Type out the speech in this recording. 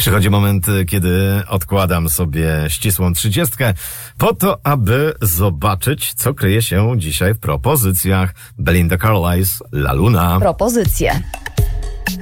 Przychodzi moment, kiedy odkładam sobie ścisłą 30 po to, aby zobaczyć, co kryje się dzisiaj w propozycjach. Belinda Carlisle, La Luna. Propozycje.